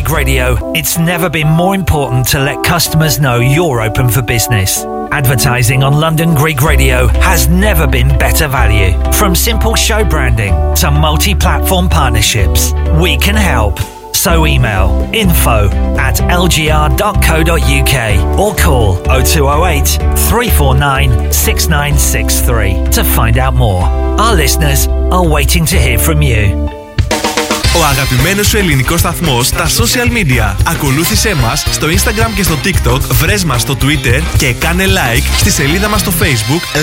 Greek Radio, it's never been more important to let customers know you're open for business. Advertising on London Greek Radio has never been better value. From simple show branding to multi-platform partnerships, we can help. So email info@lgr.co.uk or call 0208 349 6963 to find out more. Our listeners are waiting to hear from you. Ο αγαπημένος σου ελληνικός σταθμός στα social media. Ακολούθησέ μας στο Instagram και στο TikTok, βρες μας στο Twitter και κάνε like στη σελίδα μας στο Facebook